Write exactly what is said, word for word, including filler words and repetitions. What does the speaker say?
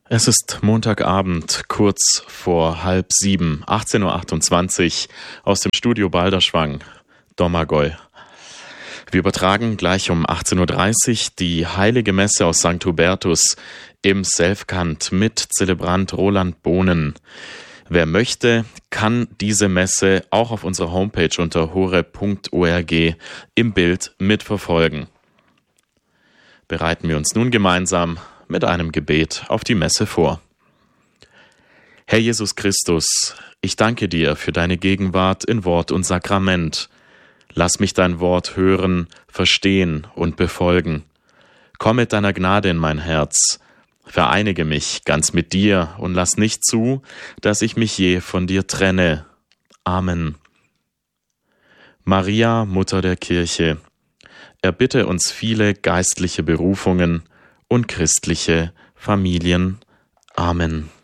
Es ist Montagabend, kurz vor halb sieben, achtzehn Uhr achtundzwanzig, aus dem Studio Balderschwang, Domagoj. Wir übertragen gleich um achtzehn Uhr dreißig die Heilige Messe aus Sankt Hubertus im Selfkant mit Zelebrant Roland Bohnen. Wer möchte, kann diese Messe auch auf unserer Homepage unter horeb punkt org im Bild mitverfolgen. Bereiten wir uns nun gemeinsam mit einem Gebet auf die Messe vor. Herr Jesus Christus, ich danke dir für deine Gegenwart in Wort und Sakrament. Lass mich dein Wort hören, verstehen und befolgen. Komm mit deiner Gnade in mein Herz. Vereinige mich ganz mit dir und lass nicht zu, dass ich mich je von dir trenne. Amen. Maria, Mutter der Kirche, erbitte uns viele geistliche Berufungen und christliche Familien. Amen.